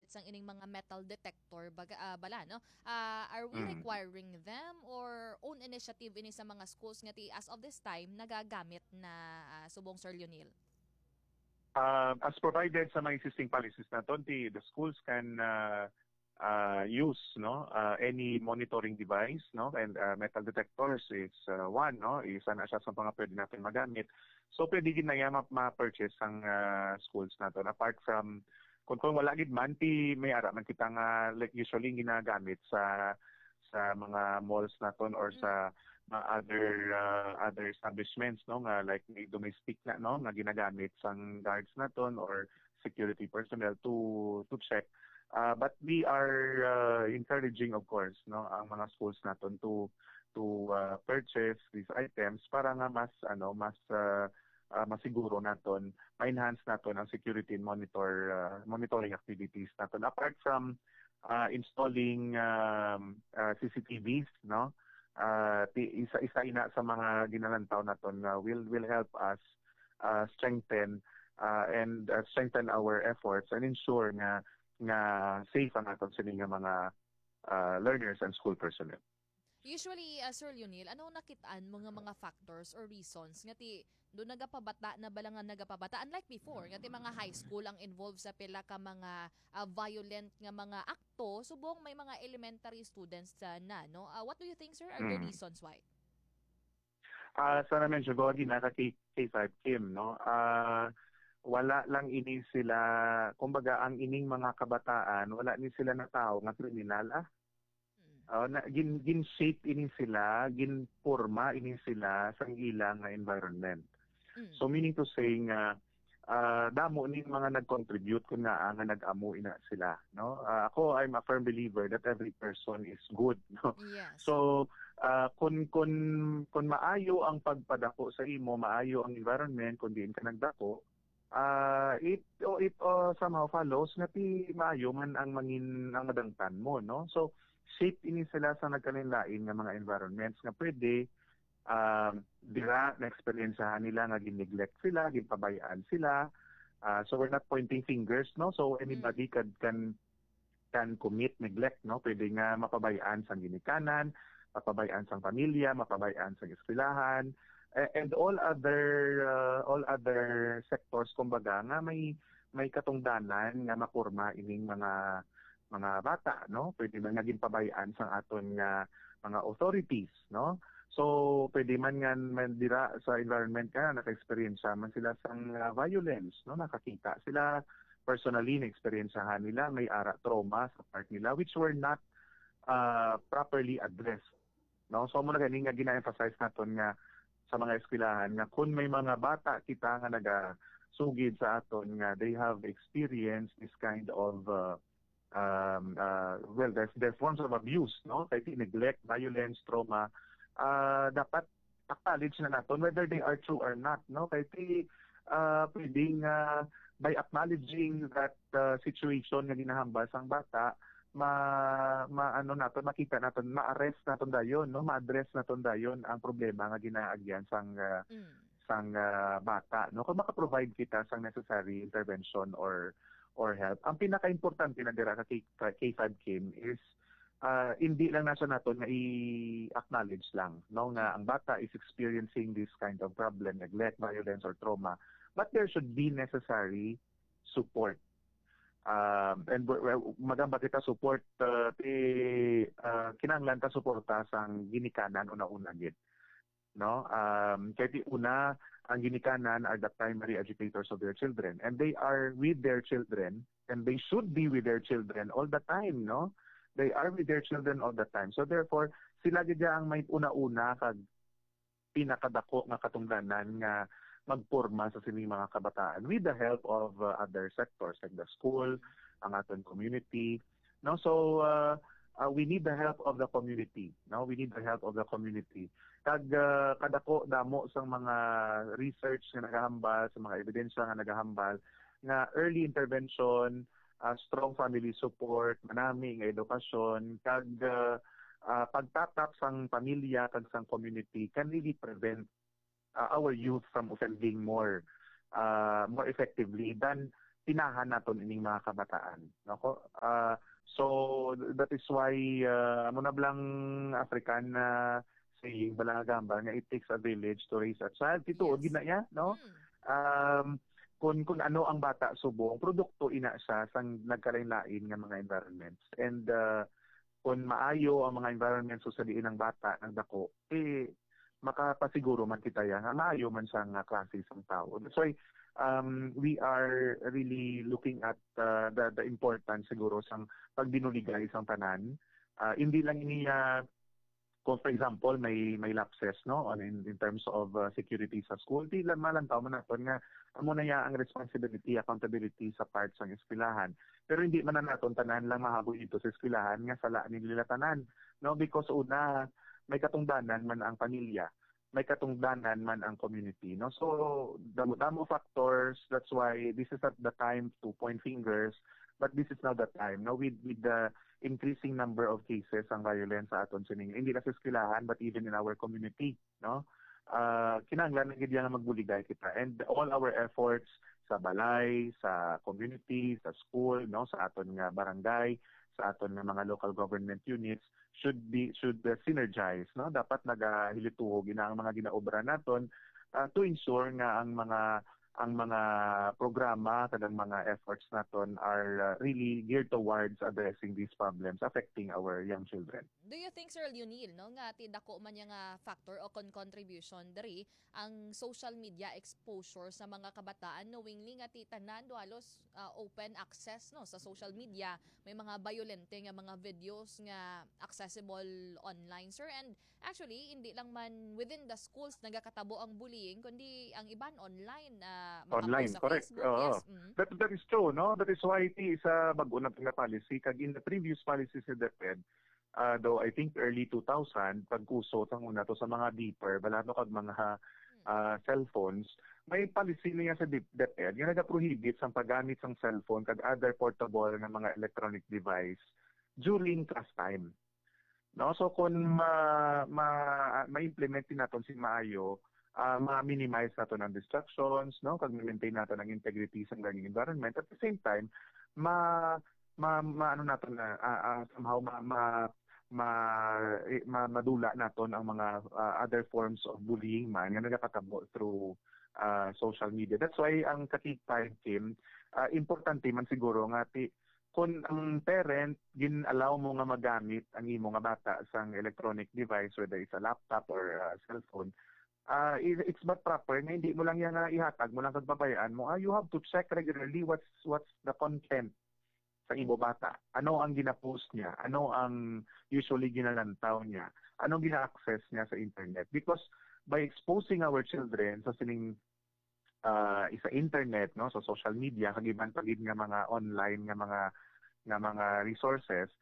sang ining mga metal detector bala no. Are we Mm. requiring them or own initiative ini sa mga schools nga ti as of this time nagagamit na subong Sir Lionel? As provided sa mga existing policies naton, the schools can use any monitoring device, no, and metal detectors is one, no, isa na siya sa mga pwede natin magamit. So pwede din na yan ma-purchase ang schools naton apart from kung wala gid man ti may ara man kita nga like usually ginagamit sa mga malls naton or sa mga other establishments, no, nga like may domestic na, no, nga ginagamit sang guards naton or security personnel to check. But we are encouraging, of course, no, ang mga schools naton to purchase these items para nga mas masiguro naton, ma-enhance naton ang security and monitoring activities naton apart from installing CCTVs, no. Isa ina sa mga ginalantaw naton will help us strengthen strengthen our efforts and ensure nga safe ang aton sini nga mga learners and school personnel. Usually, Sir Lionel, ano nakitaan mga factors or reasons nga ti do nagapabata na bala nga nagapabata unlike before nga ti mga high school ang involved sa pila ka mga violent nga mga akto subong may mga elementary students na no. What do you think, sir, are the Mm. reasons why? Sa na-mention ko, nasa K5 Kim, no? Wala lang ini sila, kumbaga ang ining mga kabataan, wala ni sila na tao nga kriminal. Mm. Gin-shape ini sila, gin-porma ini sila sa ilang nga environment. Mm. So meaning to say nga, damo ning mga nag-contribute kung nga nag-amo ina sila, no. Ako, I'm a firm believer that every person is good, no. Yes. So kung maayo ang pagpadako sa imo, maayo ang environment kung diin ka nagdako, it somehow follows nga ti maayo man ang mangin ang madangtan mo, no. So shape ini sila sa nagkalinlain nga mga environments nga pwede dira na experiencehan nila nga gin-neglect sila, ginpabayaan sila. So we're not pointing fingers, no. So Mm. anybody can commit neglect, no. Pwede nga mapabayaan sa ginikanan, mapabayaan sa pamilya, mapabayaan sa eskwelahan, and all other sectors kumbaga nga may katungdanan nga maporma ining mga bata, no. Pwede man nga ginpabayaan sa aton nga mga authorities, no. So pwede man nga man dira sa environment ka naka-experience man sila sang violence, no. Nakakita sila personally na experiencehan nila may trauma sa part nila which were not properly addressed, no. So mo na gani nga gina-emphasize naton nga sa mga eskwelahan nga kung may mga bata kita nga sugid sa aton nga they have experienced this kind of well, there's forms of abuse, no, kay neglect, violence, trauma, dapat acknowledge na naton whether they are true or not, no, kay pwedeng by acknowledging that situation nga ginahambal sang bata, ano naton, makita naton, ma-arrest naton dayon, no, ma-address naton dayon ang problema nga ginaagyan Mm. sang bata, no. Kung maka-provide kita sang necessary intervention or help, ang pinaka-importante na dira sa K5 Kim is hindi lang nasa naton nga i-acknowledge lang, no, nga ang bata is experiencing this kind of problem, neglect, violence, or trauma, but there should be necessary support. And magamba kita support, kinahanglan ta suporta sang ginikanan una-una gid, no. Kay di una ang ginikanan are the primary educators of their children and they are with their children and they should be with their children all the time, no. They are with their children all the time, so therefore sila gid ang may una-una kag pinakadako nga katungdanan nga magporma sa sining mga kabataan with the help of other sectors like the school, ang aton community, no. So we need the help of the community, no. We need the help of the community kag kadako damo sang mga research nga nagahambal, sa mga ebidensya nga nagahambal nga early intervention, strong family support, manami nga edukasyon kag pagtatap sang pamilya kag sang community can really prevent our youth from offending more effectively tinahan naton ining mga kabataan, nako. So that is why amo na blang African saying balangagamba nga it takes a village to raise a child. Tituod Yes. gina ya, no? Mm. Um, kung ano ang bata subong, produkto ina siya sang nagkalain-lain nga mga environments. And kung maayo ang mga environments sa diin ng bata ng dako, makapasiguro man kita yan nga maayo man siya nga klase sang tao. That's why we are really looking at the importance siguro sang pagdinuligay sang tanan. Hindi lang niya kung for example may lapses no on in terms of security sa school, di lang malantaw man naton nga amo na ya ang responsibility, accountability sa parts ng eskwelahan. Pero hindi man na naton tanan lang mahaboy dito sa eskwelahan nga sala nila tanan, no, because una may katungdanan man ang pamilya, may katungdanan man ang community, no. So damo factors, that's why this is not the time to point fingers, but this is now the time, no, with the increasing number of cases ang violence sa aton sining hindi na sa eskwelahan but even in our community, no. Kinahanglan gid nga magbuligay kita, and all our efforts sa balay, sa community, sa school, no, sa aton nga barangay, sa aton nga mga local government units should synergize, no. Dapat nagahilituhog ina ang mga ginaobra naton to ensure nga ang mga programa kadang mga efforts naton are really geared towards addressing these problems affecting our young children. Do you think, Sir Leonil, no, nga ti dako man yung nga factor o contribution diri ang social media exposure sa mga kabataan, knowingly nga ti tanan halos open access no sa social media, may mga violente nga mga videos nga accessible online, sir, and actually hindi lang man within the schools nagakatabo ang bullying kundi ang iban online Online, makapost sa correct. Facebook. Oo. Yes. Mm. That is true, no? That is why iti sa bag-o na policy kag in the previous policies ni DepEd, though I think early 2000 pagkusot ang una to sa mga beeper balato kag mga cellphones, may policy niya sa DepEd nga nagaprohibit sa paggamit sang cellphone kag other portable nga mga electronic device during class time. No, so kung ma-implement naton si maayo, ma-minimize naton ang distractions, no, kag maintain naton ang integrity sa learning environment, at the same time ano naton na somehow madula naton ang mga other forms of bullying man nga nagakatabo through social media. That's why ang katipay team importante man siguro nga kung ang parent gin-allow mo nga magamit ang imo nga bata sang electronic device, whether it's a laptop or cellphone, it's but proper nga hindi mo lang yan ihatag mo lang kag babayaan mo. You have to check regularly what's the content sa imo bata. Ano ang gina-post niya? Ano ang usually ginalantaw niya? Ano gina-access niya sa internet? Because by exposing our children sa sining sa internet, no, sa social media kag iban pagid nga mga online nga mga resources,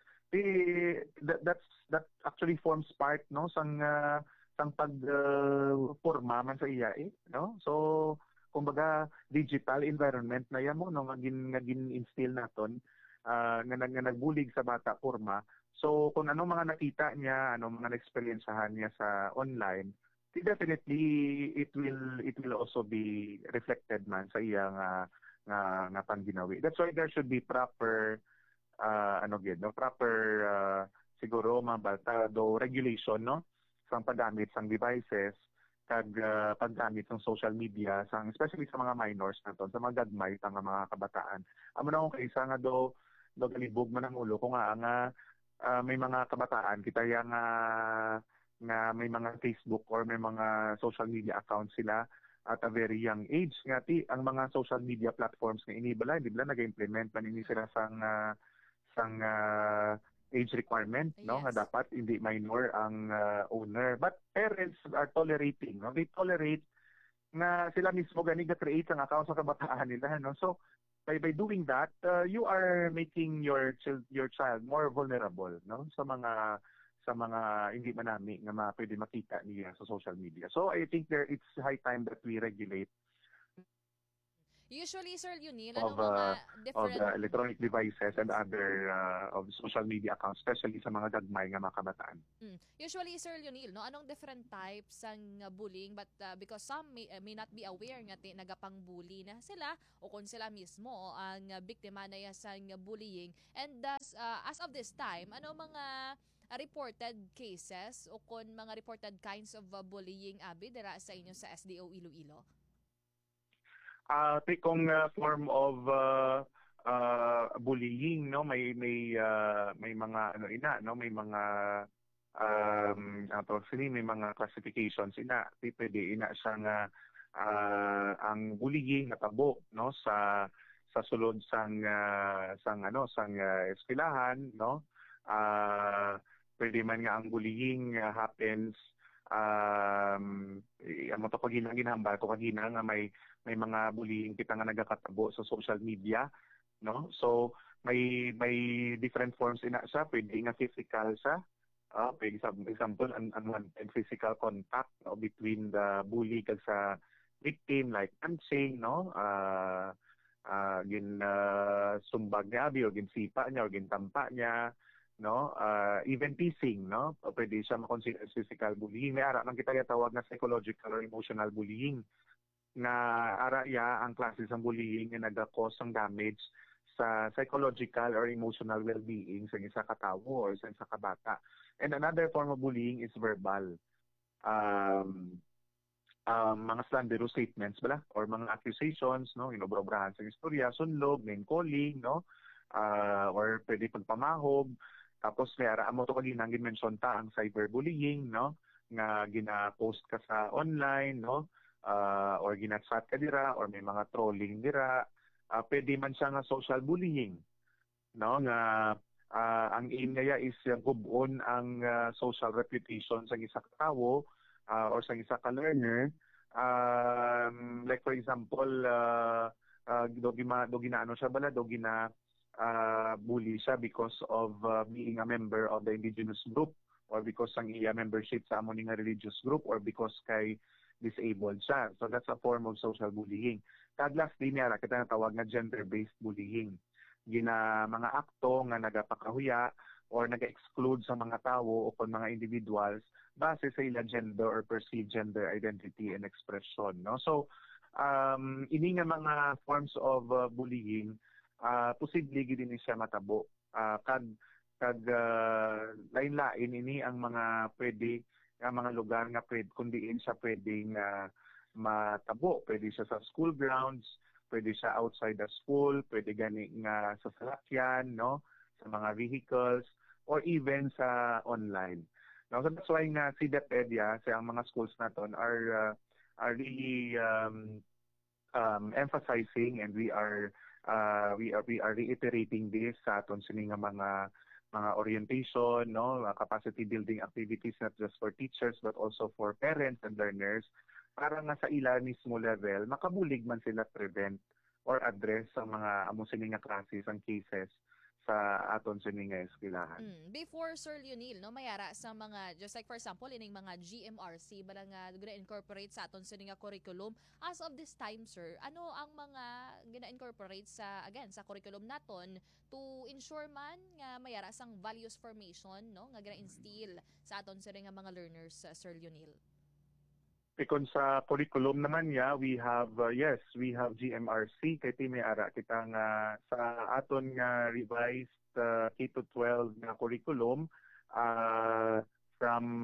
that actually forms part, no, sang pag forma man sa iya, no. So kumbaga digital environment na yan mo no nga gin-instill naton nga nagbulig sa bata forma. So kung ano mga nakita niya, ano mga na-experiencehan niya sa online, definitely it will also be reflected man sa iya nga pangginawi. That's why there should be proper proper siguro mabaltado regulation, no, sang paggamit sang devices kag paggamit ng social media sang especially sa mga minors naton, sa mga gagmay sa mga kabataan. Amo na kung kaysa nga do galibog man ang ulo kung nga may mga kabataan kita nga may mga Facebook or may mga social media accounts sila at a very young age nga ang mga social media platforms nga inibala hindi bala nag-implement man ini sila sang age requirement, no, nga Yes. dapat hindi minor ang owner, but parents are tolerating, no, they tolerate nga sila mismo gani ga-create ang account sa kabataan nila, no. So by doing that, you are making your child more vulnerable, no, sa mga hindi manami nga pwede makita niya sa social media. So I think it's high time that we regulate. Usually, Sir Lionel, of ano mga of different electronic devices and other of social media accounts, especially sa mga gagmay nga mga kabataan. Usually, Sir Lionel, no, anong different types ng bullying? But because some may not be aware nga nagapang bully na sila o kung sila mismo ang biktima na sang bullying. And as of this time, ano mga reported cases o kung mga reported kinds of bullying abi dira sa inyo sa SDO Iloilo? Kung form of bullying, no, may mga ano ina, no, may mga may mga classifications ina. Pwede ina siya nga ang bullying natabo, no, sa sulod sang eskwelahan, no. Pwede man nga ang bullying happens amo to pag ginahambal ko kanina nga may mga bullying kita nga nagakatabo sa social media, no. So may different forms ina siya. Pwede nga physical siya. Pwede sa example unwanted physical contact, no, between the bully kag sa victim, like punching, no. Sumbag niya abi o ginsipa niya o gintampa niya, no. Even teasing, no, pwede siya ma-consider as physical bullying. May ara man kita tawag na psychological or emotional bullying, na ara ya ang klase ng bullying nga naga-cause ng damage sa psychological or emotional well-being sa isa ka tawo or sa isa ka bata. And another form of bullying is verbal. Mga slanderous statements bala or mga accusations, no, inobrabrahan sa istorya, sunlog, name calling, no, or pwede pagpamahog. Tapos may ara mo to kanina mention ta ang cyberbullying, no, nga gina-post ka sa online, no, or ginachat ka dira or may mga trolling dira. Pwede man siya nga social bullying, no, nga ang aim niya is gubon ang social reputation sa isa ka tawo or sa isa ka learner. Like for example, do ginaano siya bala, do gina bully siya because of being a member of the indigenous group, or because ang iya membership sa amo nga religious group, or because kay disabled siya. So that's a form of social bullying. Kag lastly niya kita natawag na gender-based bullying. Gina mga akto nga nagapakahuya or nag-exclude sa mga tawo o kon mga individuals base sa ila gender or perceived gender identity and expression, no. So ini nga mga forms of bullying, posible gid ni siya matabo. Kag lain-lain ini ang mga pwede ang mga lugar nga pwede kung diin siya pwedeng matabo. Pwede siya sa school grounds, pwede siya outside the school, pwede gani nga sa sasakyan, no, sa mga vehicles, or even sa online. Now, so that's why nga si DepEdya sa ang mga schools naton are really emphasizing, and we are reiterating this sa aton sini nga mga orientation, no, capacity building activities, not just for teachers but also for parents and learners, para nga sa ila mismo level makabulig man sila prevent or address sa mga amo sini nga classes ang cases sa aton sini nga eskwelahan. Before, Sir Lionel, no, mayara sa mga, just like for example, ining mga GMRC, bala nga gina-incorporate sa aton sa nga curriculum. As of this time, sir, ano ang mga gina-incorporate sa, again, sa curriculum naton to ensure man nga mayara sang values formation, no, nga gina-instill sa aton sa nga mga learners, Sir Lionel? Kung sa curriculum naman niya, we have GMRC kay may ara kita nga sa aton nga revised K-12 nga curriculum from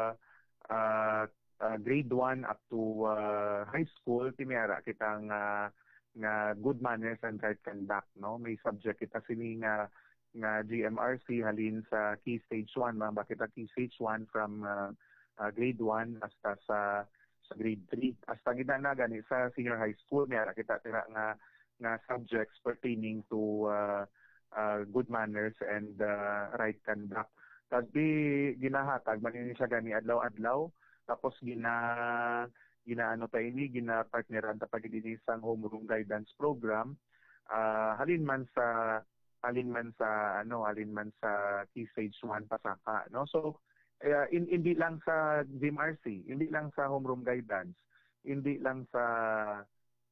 grade 1 up to high school. May ara kita nga good manners and right conduct, no. May subject kita sini nga GMRC halin sa Key Stage 1, mga kita Key Stage 1 from grade 1 hasta sa grade 3. Hasta gina na gani sa senior high school niya kita tira nga subjects pertaining to good manners and right conduct. Kag di ginahatag man ini siya gani adlaw-adlaw, tapos ginaano ta ini gina-partneran ta pag ini sang homeroom guidance program, halin man sa Key Stage 1 pasaka, no. So hindi lang sa GMRC, hindi lang sa homeroom guidance, hindi lang sa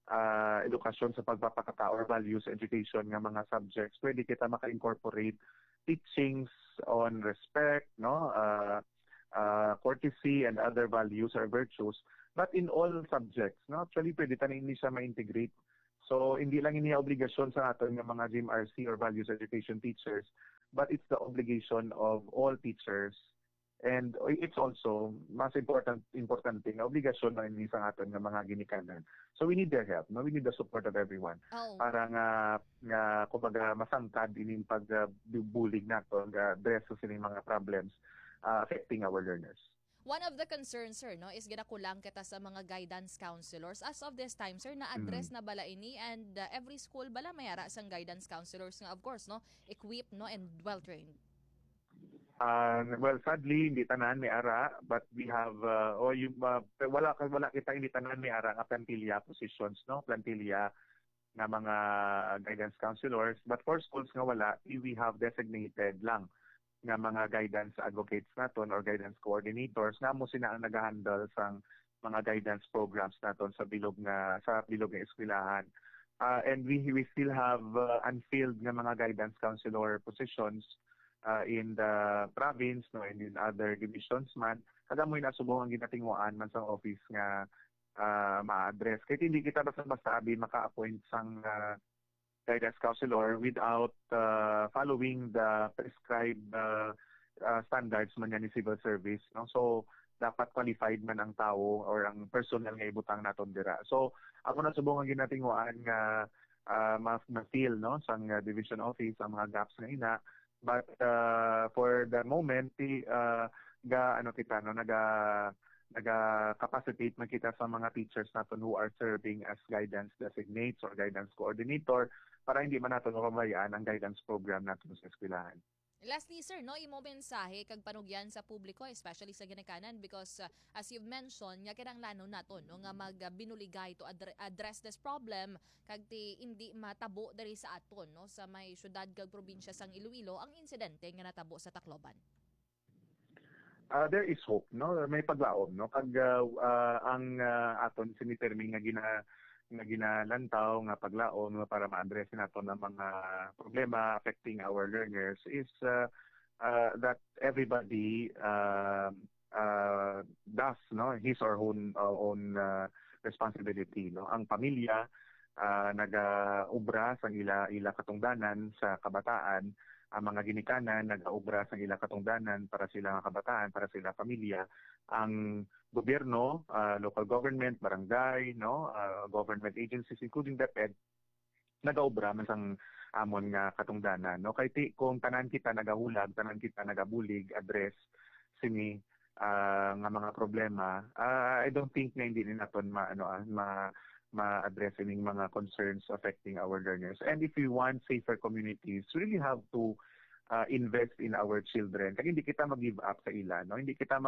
edukasyon sa pagpapakatao or values education nga mga subjects, pwede kita maka-incorporate teachings on respect, no, courtesy and other values or virtues, but in all subjects, no, actually pwede tanin ini siya ma-integrate. So hindi lang ini obligasyon sa aton ng mga GMRC or values education teachers, but it's the obligation of all teachers. And it's also mas importante nga obligasyon na ini sa aton ng mga ginikanan. So we need their help, no? We need the support of everyone Oh. para nga kumbaga masangkad ining pagbulig nato nga address sa sining mga problems affecting our learners. One of the concerns, sir, no, is ginakulang kita sa mga guidance counselors. As of this time, sir, na-address na bala ini and every school bala may ara sang guidance counselors nga, of course, no, equipped, no, and well-trained. Well, sadly, hindi tanan may ara, but we have, wala kita hindi tanan may ara nga plantilla positions, no? Plantilla na mga guidance counselors. But for schools nga wala, we have designated lang nga mga guidance advocates naton or guidance coordinators nga mo sina ang nag-handle sang mga guidance programs naton sa bilog nga eskwelahan. And we still have unfilled nga mga guidance counselor positions in the province, no, and in other divisions man. Kada mo inasubong ang ginatingwaan man sa office nga ma-address. Kaya hindi kita basta-basta maka-appoint sang guidance counselor without following the prescribed standards man yan ni civil service, no? So dapat qualified man ang tao or ang personnel nga ibutang naton dira. So ako na subong ang ginatingwaan nga ma-fill, no, sang division office ang mga gaps nga ina. But for the moment, naga-capacitate man kita sa mga teachers naton who are serving as guidance designates or guidance coordinator para hindi man naton mapabayaan ang guidance program naton sa eskwelahan. Lastly, sir, no, imo mensahe kag panugyan sa publiko, especially sa ginikanan, because as you've mentioned, nga kinahanglanon naton no, nga magbinuligay to address this problem kag ti hindi matabo diri sa aton, no, sa may syudad kag probinsya sang Iloilo ang insidente nga natabo sa Tacloban. There is hope, no? May paglaom, no? Kag ang aton sinitermi nga ginalantaw nga paglaom para ma-address naton ang mga problema affecting our learners is that everybody does, no, his or own responsibility, no. Ang pamilya nagaubra sang ila katungdanan sa kabataan, ang mga ginikanan nagaubra sang ila katungdanan para sila nga kabataan, para sila pamilya. Ang gobyerno, local government, barangay, no, government agencies including DepEd nagaubra man sang amon nga katungdanan, no. Kay kung tanan kita nagahulag, tanan kita nagabulig address sini nga mga problema, I don't think na hindi naton ma-address ining mga concerns affecting our learners. And if we want safer communities, we really have to invest in our children. Kaya hindi kita mag-give up sa ila, no? Hindi kita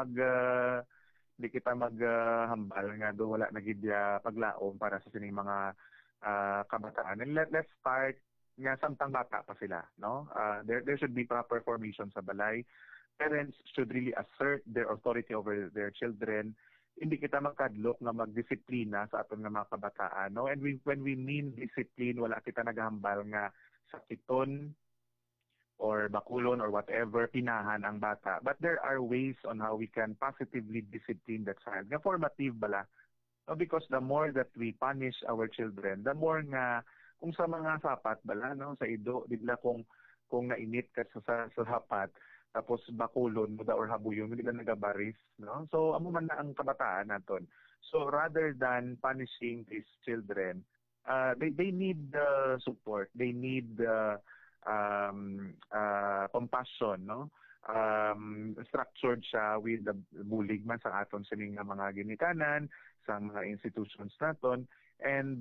maghambal nga do wala na gid paglaom para sa sining mga kabataan. And let's start nga samtang bata pa sila, no? There should be proper formation sa balay. Parents should really assert their authority over their children. Hindi kita magkadlok nga magdisiplina sa aton nga mga kabataan, no? And when we mean discipline, wala kita naghambal nga sakiton or bakulon or whatever, pinahan ang bata. But there are ways on how we can positively discipline that child. Nga formative bala. No? Because the more that we punish our children, the more nga kung sa mga sapat bala, no, sa ido, bigla kung nainit ka sa sapat, tapos bakulon mo da or habuyon mo nila nagabaris, no? So amo man na ang kabataan naton. So rather than punishing these children, they need support, they need compassion, no? Structured siya with the bulig man sa aton sining mga ginikanan sa mga institutions naton, and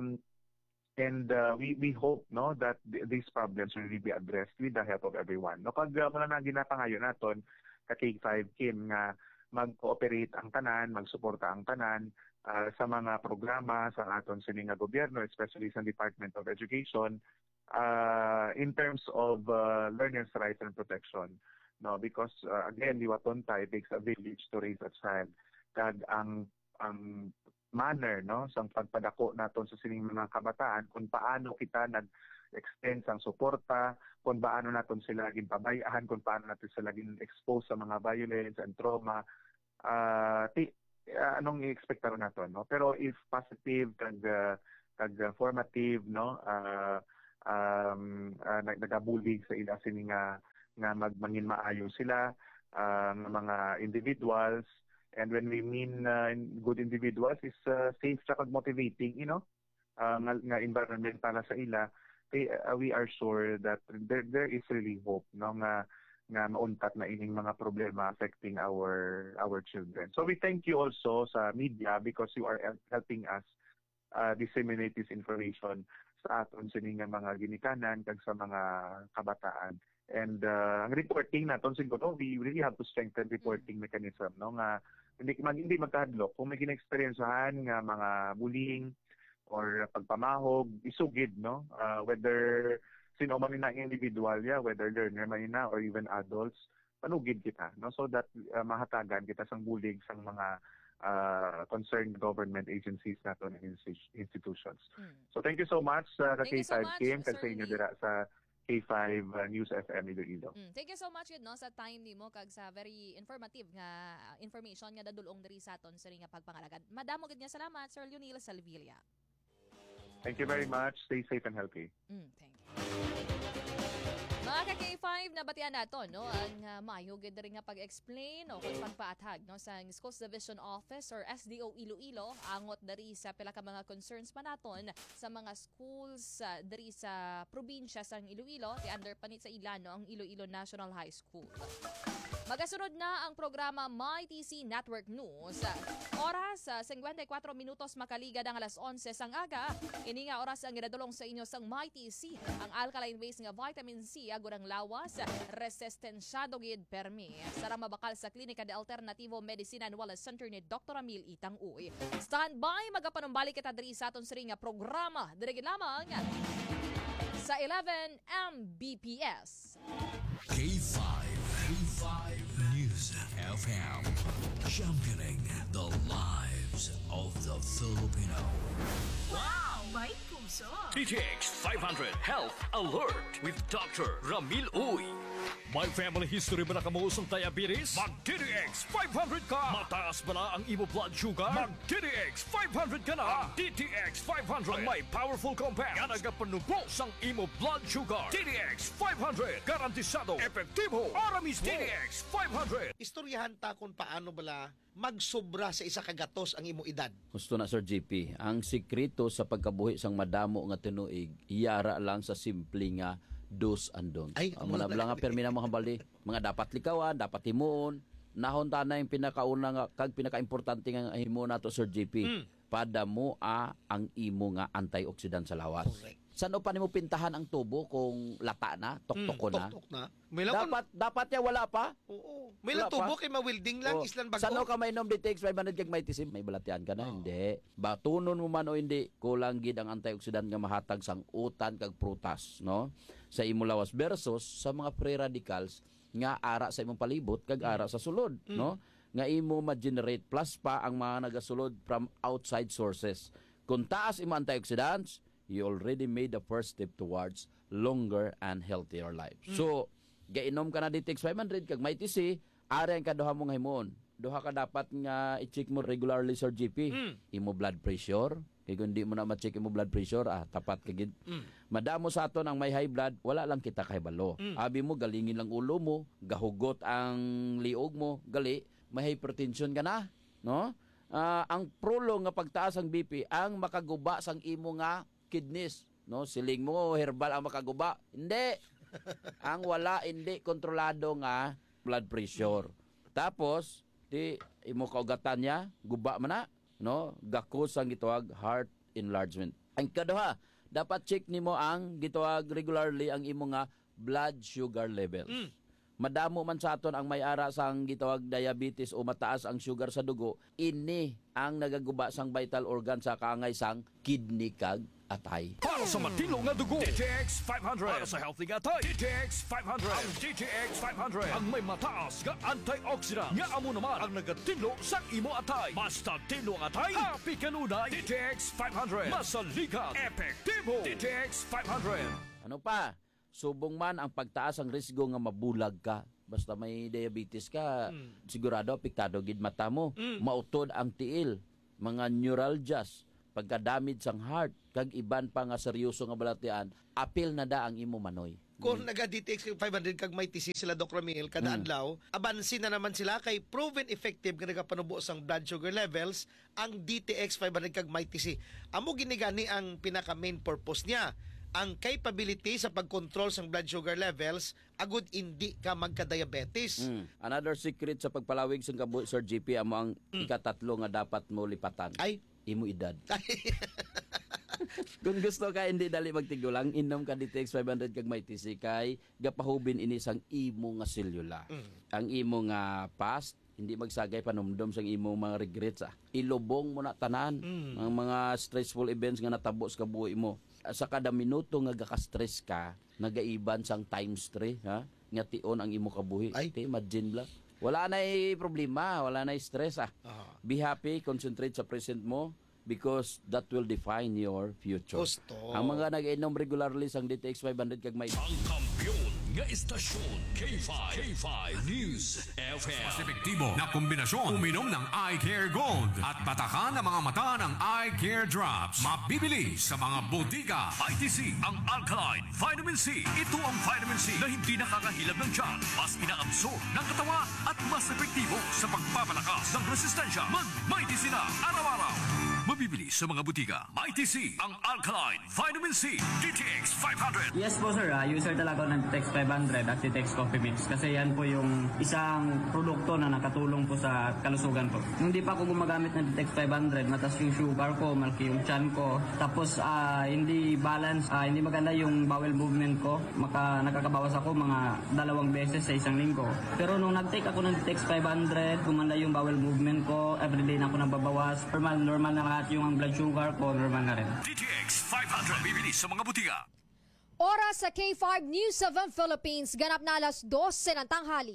we hope, no, that these problems will really be addressed with the help of everyone. No, pag mula na ginapangayo naton ka K5 Kim nga mag-cooperate ang tanan, magsuporta ang tanan sa mga programa sa aton sining nga gobyerno, especially sa Department of Education, in terms of learners' rights and protection. No, because again, liwaton tayo takes a village to raise a child. Kag ang manner, no, sa pagpadako naton sa sining mga kabataan kung paano kita nag-extend sang suporta, kung paano naton sila ginpabayaan, kung paano natin sila gin-expose sa mga violence and trauma. Anong i-expect naton, no? Pero if positive kag formative, no, nagabulig sa ila sini nga mangin maayo sila ng mga individuals. And when we mean good individuals is safe sa motivating, nga environment para sa ila, we are sure that there is really hope, no, nga mauntat na ining mga problema affecting our children. So we thank you also sa media because you are helping us disseminate this information sa aton sining mga ginikanan kag sa mga kabataan. And ang reporting naton siguro, we really have to strengthen reporting mechanism, no, nga hindi magkahadlok kung may gina-experiencehan nga mga bullying or pagpamahog, isugid, no, whether sino man na individual, whether learner man na or even adults, panugid kita, no, so that mahatagan kita sang bulig sang mga concerned government agencies naton and institutions. So thank you so much sa Thank you so K5 much, team kag Sir sa inyo Lee. dira sa K5 News FM Iloilo. Thank you so much no sa time nimo kag sa very informative nga information nga dadulong diri sa aton sa nga pagpangalagad. Madamo gid nga salamat Sir Leonil Salvilla. Thank you very much. Stay safe and healthy. Thank you. Mga ka-K5 na batian nato no ang maayo gid diri nga pag-explain o kung pagpaathag no sa Schools Division Office or SDO Iloilo angot diri sa pila ka mga concerns pa naton sa mga schools diri sa probinsya sang Iloilo ti under panit sa Ilano ang Iloilo National High School. Magasunod na ang programa MyTC Network News. Oras 54 minutos makaligad ang alas 11 sang aga. Ini nga oras ang ginadulong sa inyo sang MyTC. Ang alkaline base nga vitamin C agurang lawas resistensyado gid permi. Sara mabakal sa Klinika de Alternativo Medicina and Wellness Center ni Dr. Amil Itang Uy. Standby magapanumbalik kita diri sa aton siri nga programa. Diri gid lamang sa 11 Mbps. K5 News FM, championing the lives of the Filipino. Wow! May puso! TTX 500 Health Alert with Dr. Ramil Uy. May family history ba na kamuusong diabetes? Mag-TTX 500 ka! Mataas ba na ang imo blood sugar? Mag-TTX 500 ka na! TTX 500 ang may powerful compounds nga nagapanubos ang imo blood sugar. TTX 500 garantisado, epektibo, aramis. TTX 500. Istoryahan ta kung paano bala magsobra sa isa kagatos ang imo edad. Gusto na Sir JP, ang sikreto sa pagkabuhi sang madamo nga tinuig, iyara lang sa simple nga do's and don'ts. Ay, Ang mga nga permi na mga bali, mga dapat likawan, dapat himuon, nahon ta na yung pinakauna nga kag pinakaimportante nga himuon nato Sir JP. Padamo ang imo nga antioxidant sa lawas. Correct. Saan pa nimo pintahan ang tubo kung lata na, toktok na? Tok na. May lang Dapat ya wala pa. Oo. May lang Wala tubo pa? kay mawilding lang, Oh, islan bago. Sano ka mainom DTX 500 kag may tisim, may balatian ka na? Hindi. Batunon mo man o hindi, kulang gid ang antioxidant nga mahatag sang utan kag prutas, no? Sa imo lawas versus sa mga free radicals nga ara sa imong palibot kag ara sa sulod, no? Nga imo ma-generate plus pa ang mga nagasulod from outside sources. Kung taas imo antioxidants, you already made the first step towards longer and healthier life. So, gainom ka na DTX 500 kag may TC, ari ang kaduha mong himon. Duha ka dapat nga i-check mo regularly Sir GP. Imo blood pressure, kay kung di mo na ma-check imo blood pressure, tapat ka gid. Madamo sa aton ang may high blood, wala lang kita kahibalo. Abi mo galingin lang ulo mo, gahugot ang liog mo, gali may hypertension ka na, no? Ang prolong nga pagtaas ang BP ang makaguba sang imo nga kidneys, no? Siling mo herbal ang makaguba. Hindi. Ang wala hindi kontrolado nga blood pressure. Tapos di imo kaugatan niya, guba man na, no? Gakos ang gitawag heart enlargement. Ang kaduha, dapat check nimo ang gitawag regularly ang imo nga blood sugar levels. Madamo man sa aton ang may ara sang gitawag diabetes o mataas ang sugar sa dugo, ini ang nagaguba sang vital organ sa kaangay sang kidney kag atay. Para sa matino nga dugo, DTX 500. Para sa healthy nga atay, DTX 500. Ang DTX 500 ang may mataas nga antioxidant. Nga amo naman ang nagatino sa imo atay. Basta tino ang atay, happy kanunay. DTX 500. Masalikat, epektibo. DTX 500. Ano pa? Subong man ang pagtaas ang risgo nga mabulag ka. Basta may diabetes ka, sigurado apektado gid mata mo. Mautod ang tiil, mga neuralgias, pagka-damage sang heart, kag iban pa nga seryoso nga balatian, apil na da ang imo manoy. Kung naga-DTX 500 kag may TC sila Doc Ramil kada adlaw, abansin na naman sila kay proven effective nga nagapanubo sang blood sugar levels ang DTX 500 kag may TC. Amo ginigani ang pinaka main purpose niya. Ang capability sa pag-control sang blood sugar levels agud hindi ka magka-diabetes. Another secret sa pagpalawig sang kabuhi, Sir GP, amo ang ikatatlo nga dapat mo lipatan. Ay, Imo edad. Kung gusto ka hindi dali magtigulang, inom ka DTX 500 kag may TC kay gapahubin ini sang imo nga selula. Ang imo nga past hindi magsagay panumdum sang imo mga regrets. Ilubong mo na tanan ang mga stressful events nga natabo sa kabuhi mo. Sa kada minuto nga gaka-stress ka, nagaiban sang times 3, ha? Nga tion ang imo kabuhi. Ay. Imagine lang. Wala na problema, wala na stress. Be happy, concentrate sa present mo because that will define your future. Gusto. Ang mga nag-inom regularly sang DTX 500 kag may Ang kampiyon nga istasyon K5 News FM. Mas epektibo na kombinasyon. Uminom ng Eye Care Gold at patakan ang mga mata ng Eye Care Drops. Mabibili sa mga botika. ITC, ang Alkaline Vitamin C. Ito ang vitamin C na hindi nakakahilab ng tiyan, mas inaabsorb ng katawan at mas epektibo sa pagpapalakas ng resistensya. Mag-Mighty C na araw-araw. Mabibili sa mga butika. Mighty C, ang Alkaline Vitamin C. DTX 500. Yes po sir, user talaga ako ng DTX 500 at DTX Coffee Mix kasi yan po yung isang produkto na nakatulong po sa kalusugan po. Nung di pa ako gumagamit ng DTX 500, mataas yung sugar ko, malaki yung chan ko, tapos hindi balance, hindi maganda yung bowel movement ko, nakakabawas ako mga 2 beses sa isang linggo. Pero nung nag-take ako ng DTX 500, gumanda yung bowel movement ko, everyday na ako nababawas, normal na lahat yung blood sugar ko, normal na rin. DTX 500. Bibili sa mga butika. Oras sa K5 News of the Philippines. Ganap na alas 12 ng tanghali.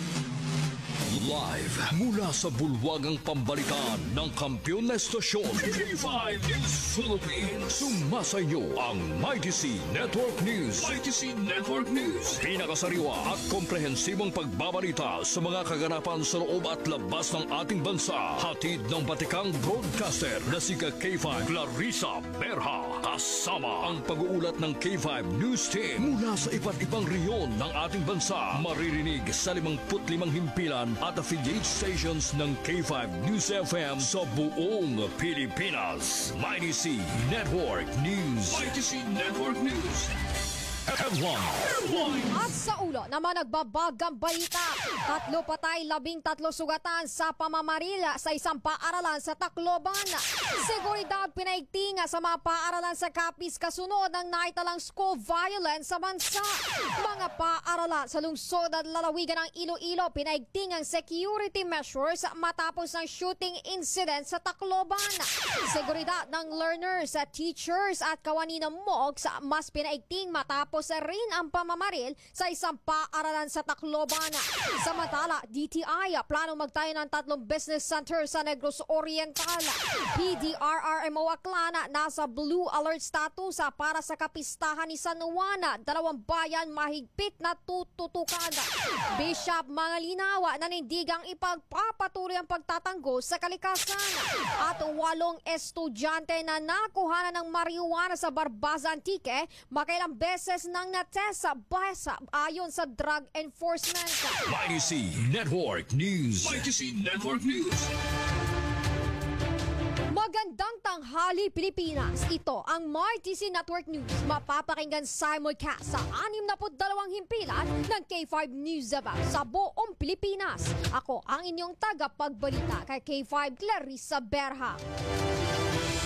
Live mula sa bulwagang pambalikan ng kampiyon na estasyon K5 News Philippines. Sumasayo ang Mighty C Network News. Mighty C Network News. Pinakasariwa at komprehensibong pagbabalita sa mga kaganapan sa loob at labas ng ating bansa. Hatid ng batikang broadcaster na si K5 Clarissa Berha. Kasama ang pag-uulat ng K5 News Team mula sa iba't ibang reyon ng ating bansa. Maririnig sa 55 himpilan at affiliate stations ng K5 News FM sa buong Pilipinas. Mighty C Network News. Mighty C Network News. Headline. At sa ulo naman nagbabagang balita. 3 patay, 13 sugatan sa pamamarila sa isang paaralan sa Tacloban. Seguridad pinaigtinga sa mga paaralan sa Capiz kasunod ng naitalang school violence sa bansa. Mga paaralan sa lungsod at lalawigan ng Iloilo pinaigtingang security measures matapos ng shooting incident sa Tacloban. Seguridad ng learners, teachers at kawani ng MOOCs mas pinaigting matapos rin ang pamamaril sa isang paaralan sa Tacloban. Samantala, DTI plano magtayo ng 3 business centers sa Negros Oriental. PDRRMO Aklan nasa blue alert status para sa kapistahan ni San Juan. 2 bayan mahigpit na tututukan. Bishop Mangalinawa nanindigang ipagpapatuloy ang pagtatanggol sa kalikasan. At 8 estudyante na nakuhanan ng marijuana sa Barbasa Antique makailang beses nang natest sa basa ayon sa Drug Enforcement. Mighty C Network News. Mighty C Network News. Magandang tanghali Pilipinas. Ito ang Mighty C Network News. Mapapakinggan simulcast sa 62 himpilan ng K5 News sa buong Pilipinas. Ako ang inyong tagapagbalita kay K5 Clarissa Berha.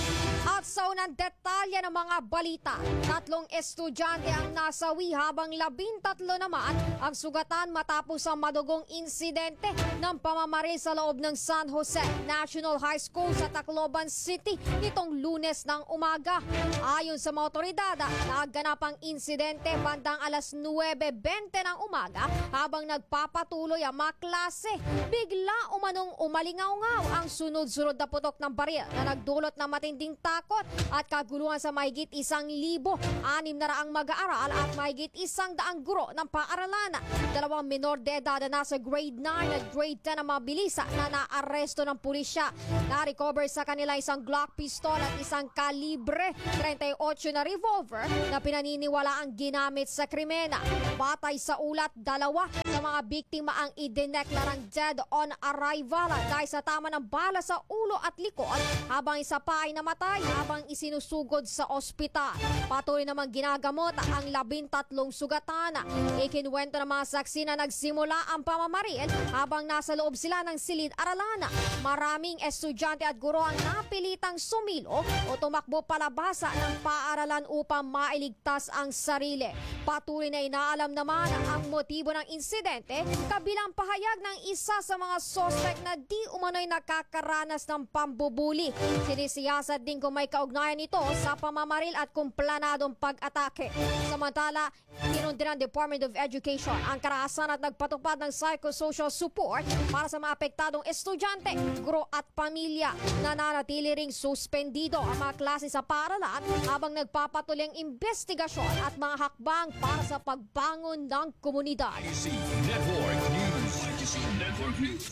At sa unang detalye ng mga balita, 3 estudyante ang nasawi habang 13 naman ang sugatan matapos ang madugong insidente ng pamamaril sa loob ng San Jose National High School sa Tacloban City nitong Lunes ng umaga. Ayon sa mga otoridad, naganap ang insidente bandang alas 9:20 ng umaga habang nagpapatuloy ang mga klase. Bigla umanong umalingaw-ngaw ang sunod-sunod na putok ng baril na nagdulot ng matinding takot at kaguluhan sa mahigit 1,600 mag-aaral at mahigit 100 guro ng paaralan. 2 minor de edad na nasa grade 9 at grade 10 na mabilisa na naaresto ng pulisya. Na-recover sa kanila isang Glock pistol at isang kalibre 38 na revolver na pinaniniwala ang ginamit sa krimena. Batay sa ulat, 2 sa mga biktima ang idineklarang dead on arrival dahil sa tama ng bala sa ulo at likod habang isa pa ay namatay habang isinusugod sa ospital. Patuloy namang ginagamot ang 13 sugatan. Ikinwento ng mga saksi na nagsimula ang pamamaril habang nasa loob sila ng silid-aralan. Maraming estudyante at guro ang napilitang sumilo o tumakbo palabas ng paaralan upang mailigtas ang sarili. Patuloy na inaalam naman ang motibo ng insidente kabilang pahayag ng isa sa mga sospek na di umano'y nakakaranas ng pambubuli. Sinisiyasat din kung may kaugnayan nito sa pamamaril at kung planadong pag-atake. Samantala, tinundi ng Department of Education ang karahasan at nagpatupad ng psychosocial support para sa mga apektadong estudyante, guro at pamilya. Nananatili ring suspendido ang mga klase sa paaralan habang nagpapatuloy ang investigasyon at mga hakbang para sa pagbangon ng komunidad. ITC Network News. ITC Network News.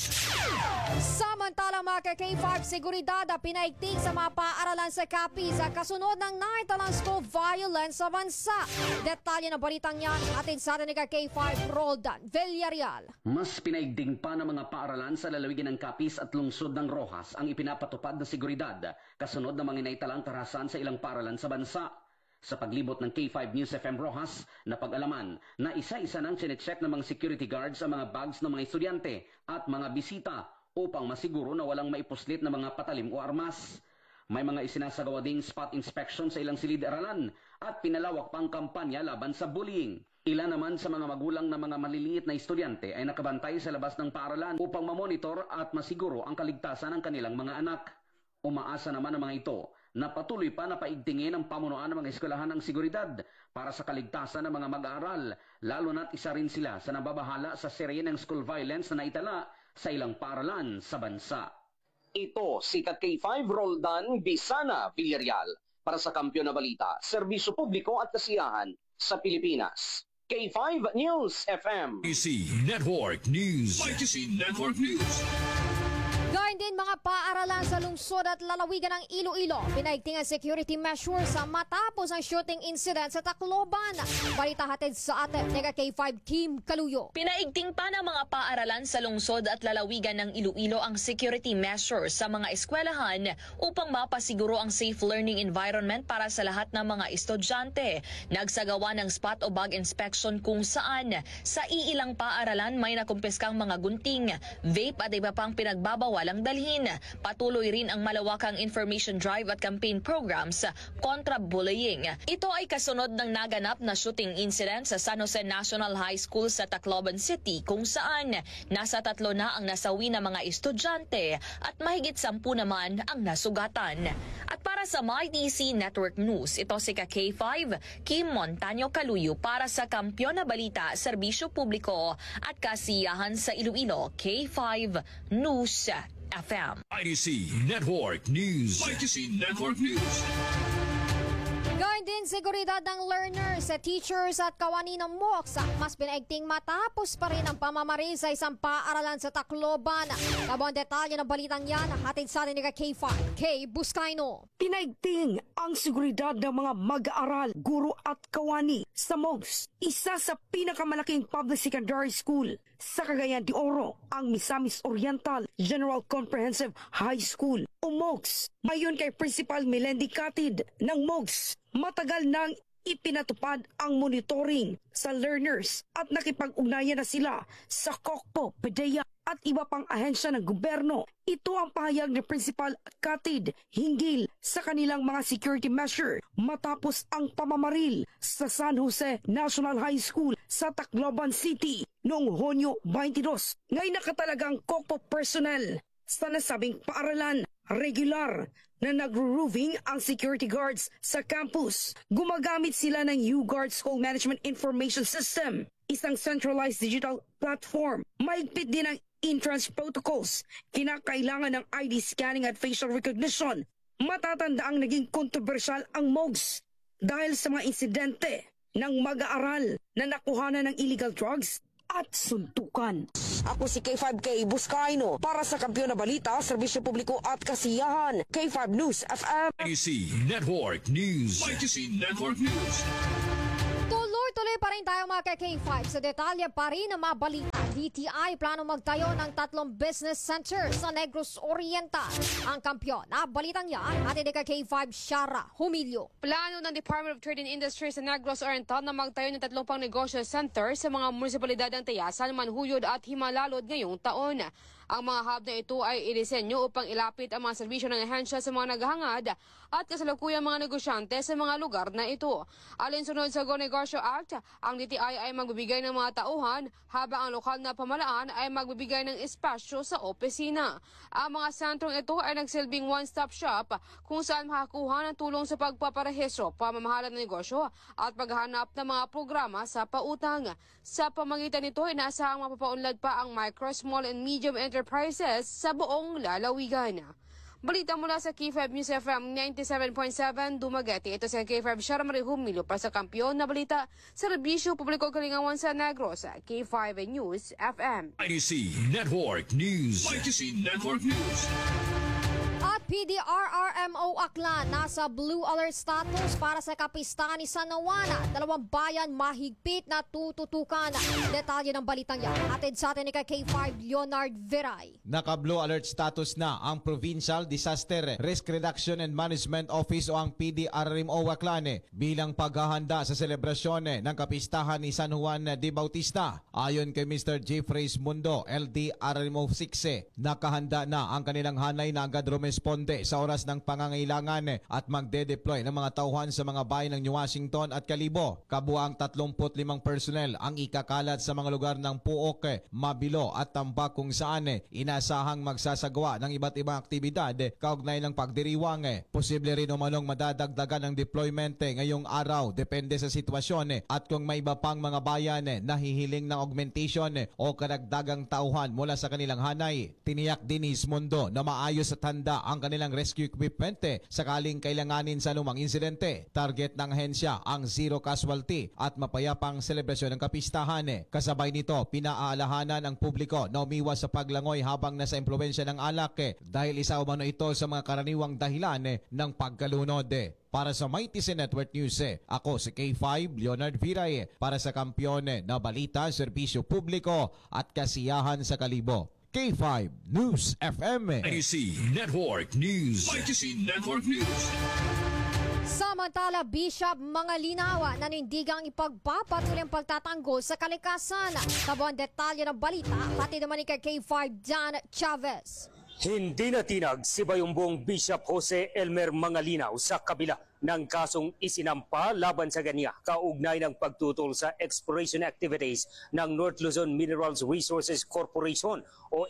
Samantala mga K5 seguridad pinaigting sa mga paaralan sa Capiz sa kasunod ng naitalang school violence sa bansa. Detalye na balitang yan atin sa atin ni K5 Roldan Villarreal. Mas pinaigting pa ng mga paaralan sa lalawigan ng Capiz at lungsod ng Rojas ang ipinapatupad na seguridad kasunod ng mga naitalang karahasan sa ilang paaralan sa bansa. Sa paglibot ng K5 News FM Rojas, napag-alaman na isa-isa nang sinecheck ng mga security guards ang mga bags ng mga estudyante at mga bisita upang masiguro na walang maipuslit na mga patalim o armas. May mga isinasagawa ding spot inspection sa ilang silid-aralan at pinalawak pang kampanya laban sa bullying. Ilan naman sa mga magulang na mga maliliit na estudyante ay nakabantay sa labas ng paaralan upang mamonitor at masiguro ang kaligtasan ng kanilang mga anak. Umaasa naman ang mga ito na patuloy pa na paigtingin ang pamunuan ng mga eskwelahan ng seguridad para sa kaligtasan ng mga mag-aaral, lalo na't isa rin sila sa nababahala sa serye ng school violence na naitala sa ilang paaralan sa bansa. Ito si K5 Roldan Bisana Villarreal para sa Kampiyon na Balita, Serbisyo Publiko at Kasiyahan sa Pilipinas. K5 News FM. ITC Network News. ITC Network News. Gayun din mga paaralan sa lungsod at lalawigan ng Iloilo. Pinaigting ang security measures matapos ang shooting incident sa Tacloban. Balita hatid sa atin, Nega K5 Kim Kaluyo. Pinaigting pa ng mga paaralan sa lungsod at lalawigan ng Iloilo ang security measures sa mga eskwelahan upang mapasiguro ang safe learning environment para sa lahat ng mga estudyante. Nagsagawa ng spot o bag inspection kung saan sa iilang paaralan may nakumpiskang mga gunting, vape at iba pang pinagbabawalang dalhin. Patuloy rin ang malawakang information drive at campaign programs kontra bullying. Ito ay kasunod ng naganap na shooting incident sa San Jose National High School sa Tacloban City kung saan nasa 3 na ang nasawi na mga estudyante at mahigit 10 naman ang nasugatan. At para sa MyDC Network News, ito si K5 Kim Montaño Kaluyo para sa Kampiyon na Balita, Serbisyo Publiko at Kasiyahan sa Iloilo, K5 News FM. ITC Network News. ITC Network News. Gayun din seguridad ng learners, teachers at kawani ng MOOCs. Mas pinaigting matapos pa rin ang pamamaril sa isang paaralan sa Tacloban. Kabang detalye ng balitang yan, hatid sa atin ni K5, K. Buscaino. Pinaigting ang seguridad ng mga mag-aaral, guro at kawani sa MOOCs. Isa sa pinakamalaking public secondary school sa Cagayan de Oro, ang Misamis Oriental General Comprehensive High School o MOOCs. Mayon kay Principal Melendi Catid ng MOOCs, matagal nang ipinatupad ang monitoring sa learners at nakipag-ugnayan na sila sa Kokpo, PDEA at iba pang ahensya ng gobyerno. Ito ang pahayag ni Principal Katid hinggil sa kanilang mga security measure matapos ang pamamaril sa San Jose National High School sa Tacloban City noong Hunyo 22. Ngayon nakatalagang COCO personnel sa nasabing paaralan, regular na nagro-rooving ang security guards sa campus. Gumagamit sila ng UGuard School Management Information System, isang centralized digital platform. Mahigpit din ang entrance protocols. Kinakailangan ng ID scanning at facial recognition. Matatanda ang naging kontrobersyal ang MOGS dahil sa mga insidente ng mag-aaral na nakuhanan ng illegal drugs at suntukan. Ako si K5K Buscaino para sa Kampiyon na Balita, Serbisyo Publiko at Kasiyahan. K5 News FM. ITC Network News. ITC Network News. Tuloy-tuloy pa rin tayo mga K5 sa detalye pa rin ng mga balita. DTI plano magtayo ng 3 business centers sa Negros Oriental. Ang Kampiyon na balitang yan, atin ni K5 Shara Humilio. Plano ng Department of Trade and Industry sa Negros Oriental na magtayo ng 3 pang negosyo center sa mga munisipalidad ng Tayasan, Manhuyod at Himalalod ngayong taon. Ang mga hub na ito ay inisenyo upang ilapit ang mga serbisyo ng ahensya sa mga naghahangad at kasalukuyang mga negosyante sa mga lugar na ito. Alinsunod sa Go Negosyo Act, ang DTI ay magbibigay ng mga tauhan habang ang lokal na pamalaan ay magbibigay ng espasyo sa opisina. Ang mga sentrong ito ay nagsilbing one-stop shop kung saan makakuha ng tulong sa pagpaparehistro, pamamahala ng negosyo at paghahanap ng mga programa sa pautang. Sa pamagitan nito, inaasahang mapapaunlad pa ang micro, small and medium enterprises sa buong lalawigan. Balita mula sa K5 News FM 97.7 Dumaguete. Ito si K5 Shara Humilio para sa Kampiyon na Balita, Serbisyo Publiko Kalingawan sa Negros, K5 News FM. ITC Network News. ITC Network News. At PDRRMO Aklan nasa blue alert status para sa kapistahan ni San Juana. 2 bayan mahigpit na tututukan. Detalye ng balitang yan atid sa atin ni K5 Leonard Veray. Naka-blue alert status na ang Provincial Disaster Risk Reduction and Management Office o ang PDRRMO Aklan bilang paghahanda sa selebrasyon ng kapistahan ni San Juan de Bautista. Ayon kay Mr. Jeffrey Mundo, LDRRMO 6, nakahanda na ang kanilang hanay na agad responde sa oras ng pangangailangan at magde-deploy ng mga tauhan sa mga bayan ng New Washington at Kalibo. Kabuang 35 personnel ang ikakalat sa mga lugar ng Puok, Mabilo at Tambak kung saan inasahang magsasagawa ng iba't ibang aktibidad kaugnay ng pagdiriwang. Posible rin umanong madadagdagan ng deployment ngayong araw depende sa sitwasyon at kung may iba pang mga bayan na hihiling ng augmentation o karagdagang tauhan mula sa kanilang hanay. Tiniyak din ni Mundo na maayos at handa ang kanilang rescue equipment sakaling kailanganin sa anumang insidente. Target ng ahensya ang zero casualty at mapayapang selebrasyon ng kapistahan. Kasabay nito, pinaalahanan ang publiko na umiwas sa paglangoy habang nasa impluwensya ng alak dahil isa umano ito sa mga karaniwang dahilan ng pagkalunod. Para sa ITC Network News, ako si K5 Leonard Viray para sa Kampiyon na Balita, Serbisyo Publiko at Kasiyahan sa Kalibo. K5 News FM. ITC Network News. ITC Network News. Samantala, Bishop Mangalinawa nanindigang ipagpapatuloy ang pagtatanggol sa kalikasan. Kabuang detalye ng balita, pati naman ni K5 Dan Chavez. Hindi natinag si Bayumbong Bishop Jose Elmer Mangalinaw sa kabila ng kasong isinampa laban sa kanya kaugnay ng pagtutol sa exploration activities ng North Luzon Minerals Resources Corporation o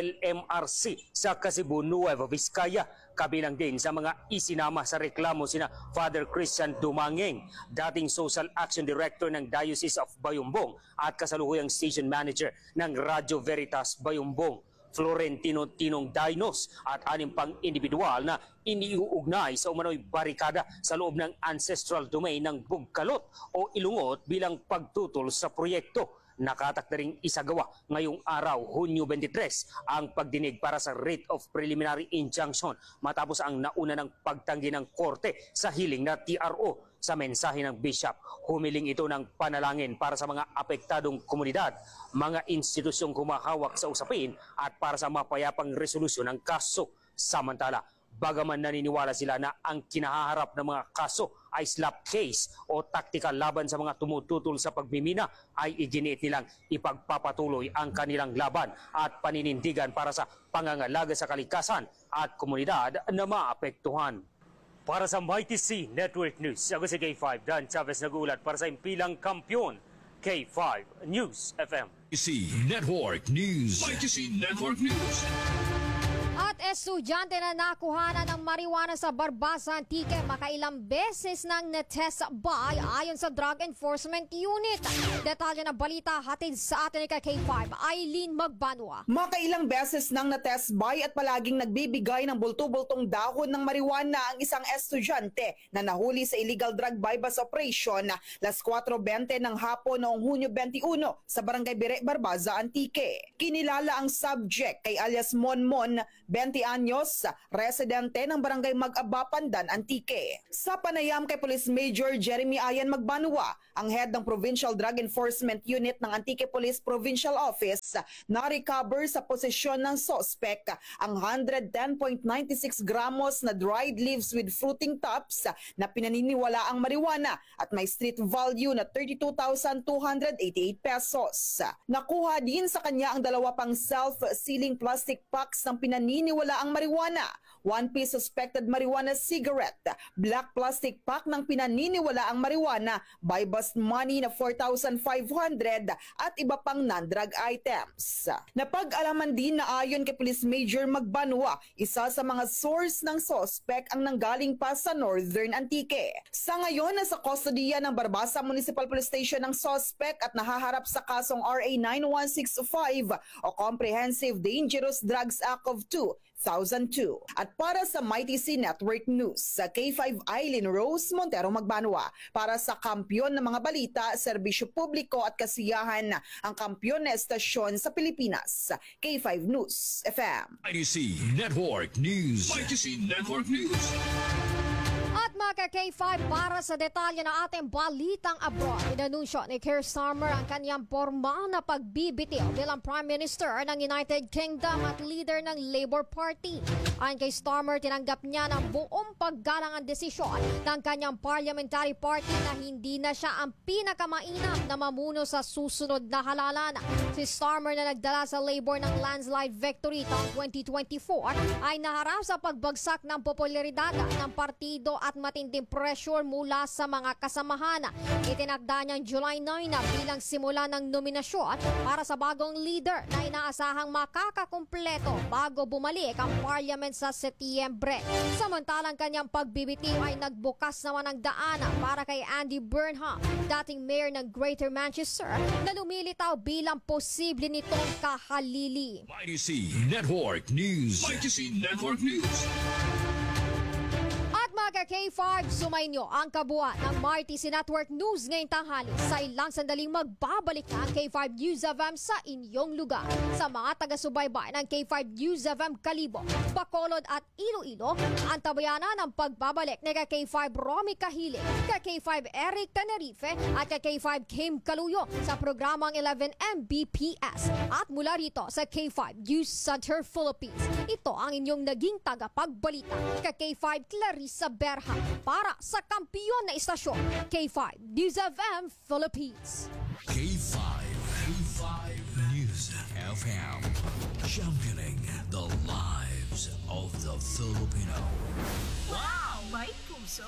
NLMRC sa Kasibu, Nueva Vizcaya. Kabilang din sa mga isinama sa reklamo sina Father Christian Dumangeng, dating Social Action Director ng Diocese of Bayumbong at kasalukuyang Station Manager ng Radio Veritas Bayumbong, Florentino Tinong Dainos at 6 pang individual na iniuugnay sa umano'y barikada sa loob ng ancestral domain ng Bugkalot o Ilungot bilang pagtutol sa proyekto. Nakatak na ring isagawa ngayong araw, Hunyo 23, ang pagdinig para sa writ of preliminary injunction matapos ang nauna ng pagtanggi ng korte sa hiling na TRO. Sa mensahe ng Bishop, humiling ito ng panalangin para sa mga apektadong komunidad, mga institusyong kumahawak sa usapin at para sa mapayapang resolusyon ng kaso. Samantala, bagaman naniniwala sila na ang kinahaharap ng mga kaso ay slap case o tactical laban sa mga tumututol sa pagmimina, ay iginiit nilang ipagpapatuloy ang kanilang laban at paninindigan para sa pangangalaga sa kalikasan at komunidad na maapektuhan. Para sa Mighty C Network News, ako si K5 Dan Chavez nag-uulat para sa impilang kampiyon, K5 News FM. ITC Network News. ITC Network News. At estudyante na nakuhanan ng marijuana sa Barbasa Antique, makailang beses nang na-test by ayon sa Drug Enforcement Unit. Detalye ng balita hatid sa atin ni K5, Eileen Magbanwa. Makailang beses nang na-test by at palaging nagbibigay ng bulto-bultong dahon ng marijuana ang isang estudyante na nahuli sa illegal drug bypass operation las 4:20 ng hapon noong Hunyo 21 sa Barangay Bire, Barbasa Antique. Kinilala ang subject kay alias Monmon, 20 anyos, residente ng Barangay Mag-aba, Pandan, Antique. Sa panayam kay Police Major Jeremy Ayan Magbanwa, ang head ng Provincial Drug Enforcement Unit ng Antique Police Provincial Office, na-recover sa posisyon ng suspect ang 110.96 gramos na dried leaves with fruiting tops na pinaniniwala ang marijuana at may street value na 32,288 pesos. Nakuha din sa kanya ang 2 pang self-sealing plastic packs ng pinaniniwala ang marijuana, 1 piece suspected marijuana cigarette, black plastic pack ng pinaniniwala ang marijuana, buy bust money na 4,500 at iba pang non-drug items. Napag-alaman din na ayon kay Police Major Magbanwa, isa sa mga source ng suspect ang nanggaling pa sa Northern Antique. Sa ngayon, nasa kustodiya ng Barbasa Municipal Police Station ang suspect at nahaharap sa kasong RA 9165 o Comprehensive Dangerous Drugs Act of 2002. At para sa Mighty C Network News, sa K5 Eileen Rose Montero Magbanwa, para sa kampiyon ng mga balita, serbisyo publiko at kasiyahan, ang kampiyon na estasyon sa Pilipinas, K5 News FM. ITC Network News. ITC Network News. At mga K5, para sa detalye ng ating balitang abroad, inanunsyo ni Keir Starmer ang kanyang formal na pagbibitiw bilang Prime Minister ng United Kingdom at leader ng Labour Party. Ayon kay Starmer, tinanggap niya ng buong paggalang ang desisyon ng kanyang parliamentary party na hindi na siya ang pinakamainam na mamuno sa susunod na halalan. Si Starmer na nagdala sa Labour ng landslide victory taong 2024 ay naharap sa pagbagsak ng popularidad ng partido at matinding pressure mula sa mga kasamahan. Itinakda niyang July 9 na bilang simula ng nominasyon para sa bagong leader na inaasahang makakakumpleto bago bumalik ang parliament sa Setyembre. Samantalang kanyang pagbibitiw ay nagbukas naman ng daan para kay Andy Burnham, dating mayor ng Greater Manchester, na lumilitaw bilang posible nitong kahalili. Mighty C Network News. Mighty C Network News. Mga K5, sumainyo ang kabuuan ng Mighty C Network News ngayong tanghali. Sa ilang sandaling magbabalik na ang K5 News FM sa inyong lugar. Sa mga taga-subaybay ng K5 News FM Kalibo, Bacolod at Iloilo, ang tabayana ng pagbabalik ni K5 Romy Cahilig, K5 Eric Tenerife at K5 Kim Kaluyo sa programang 11 Mbps. At mula rito sa K5 News Center Philippines, ito ang inyong naging tagapagbalita, K5 Clarissa Berha, para sa kampiyon na istasyon, K5 News FM Philippines. K5 News FM. Championing the lives of the Filipino. Wow! May puso!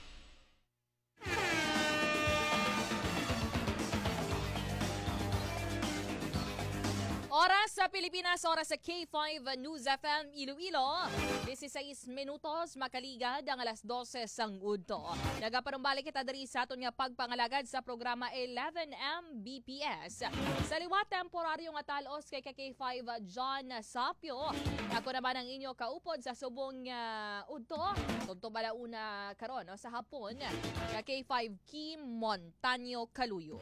Oras sa Pilipinas, oras sa K5 News FM Iloilo. 16 minutos, makaligad ang alas 12 sang udto. Nagapanumbalik kita diri sa aton nga pagpangalagad sa programa 11 Mbps. Sa liwat temporaryong atalos kay K5 John Sapio. Ako naman ang inyo kaupod sa subong udto. Tugto balauna karon sa hapon. K5 Kim Montaño Kaluyo.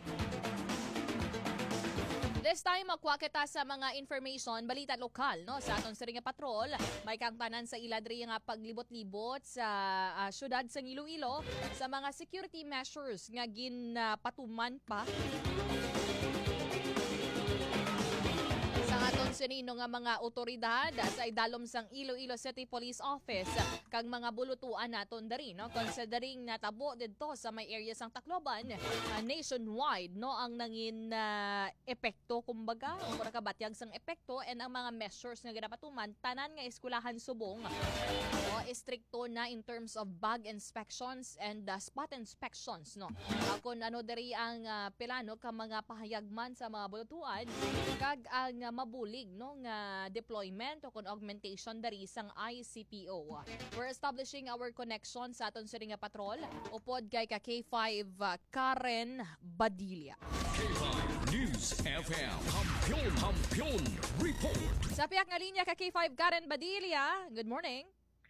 This time, makuha kita sa mga information, balita lokal, no? Sa aton siring nga patrol, may kangtanan sa iladri nga paglibot-libot sa syudad sa Iloilo sa mga security measures nga ginpatuman pa. Sa aton sini no nga mga otoridad sa idalom sang Iloilo City Police Office kag mga bulutuan naton dari no considering natabo didto sa may area sang Tacloban nationwide no ang nangin epekto kumbaga o mura ka batyag sang epekto and ang mga measures nga ginapatuman tanan nga eskwelahan subong stricto na in terms of bag inspections and spot inspections no kung ano dari ang pilano ka mga pahayagman sa mga bulutuan kag ang mabulig no nga deployment o kon augmentation dari sang ICPO. We're establishing our connection sa aton siri nga patrol upod kay ka K5 Karen Badilla. K5 News FM Kampiyon Report. Sa piyak nga linya ka K5 Karen Badilla. Good morning.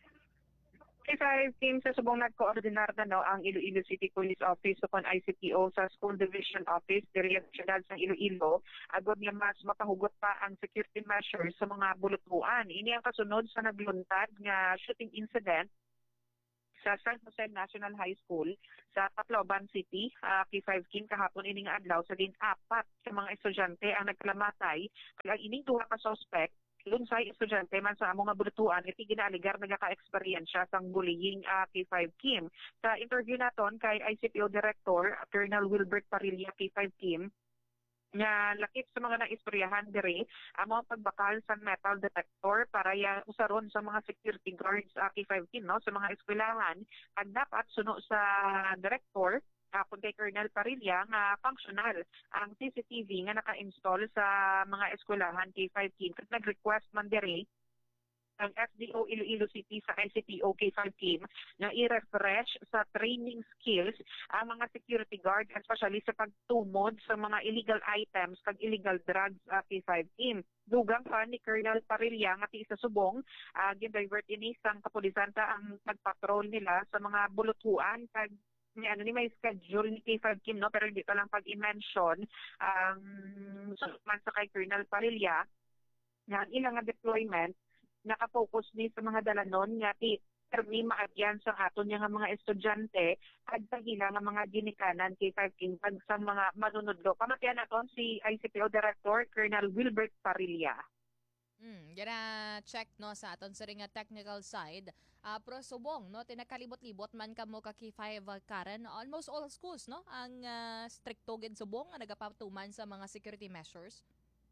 K5 team sa subong nagkoordinar na ang Iloilo City Police Office upon ICPO sa School Division Office diri sa siyudad ng Iloilo agod nga mas makahugot pa ang security measures sa mga bulutuan. Ini ang kasunod sa nagluntad nga shooting incident sa San Jose National High School sa Tacloban City. K5 Kim kahapon ining adlaw sa din 4 sa mga estudyante ang nagkalamatay kag ang ining duha ka suspect lunsay estudyante man sa among nga bulutuan iti ginaaligar nagaka-eksperyensya sang bullying K5 Kim. Sa interview naton kay ICPO Director Colonel Wilbert Parilla K5 Kim nga lakip sa mga naistoryahan diri ang mga pagbakal sa metal detector para usaron sa mga security guards K5 Kim no sa mga eskwelahan at dapat suno sa director kung kay Colonel Parilla nga functional ang CCTV nga naka-install sa mga eskwelahan K5 Kim. Kat nag-request man diri ang FDO Iloilo City sa ICPO K5 Kim na i-refresh sa training skills ang mga security guard especially sa pagtumod sa mga illegal items kag illegal drugs K5 Kim. Dugang pa ni Colonel Parilla nga ti sa subong gin-divert ini sang kapulisan ang pagpatrol nila sa mga bulutuan kag ni may schedule ni K5 Kim no pero hindi pa lang pag-i-mention man sa kay Colonel Parilla nga ang ilang deployment naka-focus ni sa mga dalanon nga ti permi maagyan sa aton nga mga estudyante at sa hila nga mga ginikanan K5 Kim pag sa mga manunodlo. Pamatian naton si ICPO Director Colonel Wilbert Parilla. Gana check no sa aton sa ring technical side. Pero subong no tinakalibot-libot man kamo ka K5 Karen almost all schools no ang stricto gid subong nga nagapatuman sa mga security measures.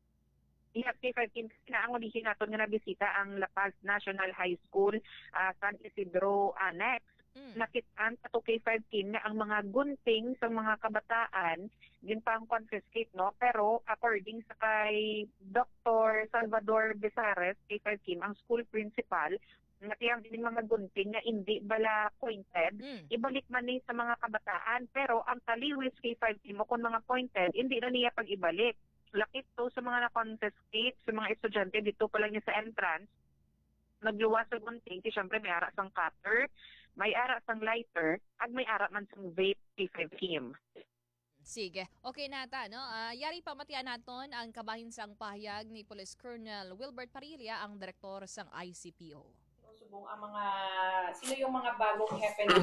K5 Kim na ang ulihin naton nga nabisita ang La Paz National High School San Isidro Annex. Nakitaan ato K5 Kim na ang mga gunting sa mga kabataan din pang confiscate no pero according sa kay Dr. Salvador Besares K5 Kim ang school principal natiyang din mga gunting na hindi bala pointed ibalik man ni sa mga kabataan pero ang taliwis K5 Kim kung mga pointed hindi na niya pag-ibalik. Lakip to sa mga na-confiscate sa mga estudyante dito pa lang niya sa entrance nagluwas sa gunting syempre may ara sang cutter may ara sang lighter at may ara man sang vape K5 Kim. Sige. Okay nata no. Yari pamatian naton ang kabahin sang pahayag ni Police Colonel Wilbert Parilla ang direktor sang ICPO. Subong ang mga sino yung mga bagong hepe na